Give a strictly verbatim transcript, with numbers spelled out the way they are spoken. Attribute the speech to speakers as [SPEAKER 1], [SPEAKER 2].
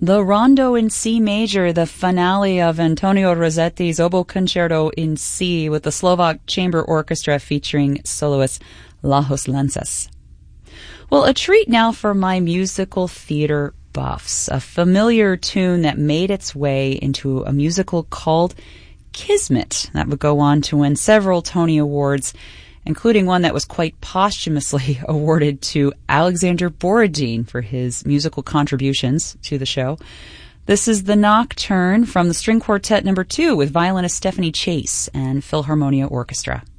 [SPEAKER 1] The Rondo in C major, the finale of Antonio Rossetti's Oboe Concerto in C with the Slovak Chamber Orchestra featuring soloist Lajos Lanzas. Well, a treat now for my musical theater buffs, a familiar tune that made its way into a musical called Kismet that would go on to win several Tony Awards, including one that was quite posthumously awarded to Alexander Borodin for his musical contributions to the show. This is the Nocturne from the String Quartet number two with violinist Stephanie Chase and Philharmonia Orchestra.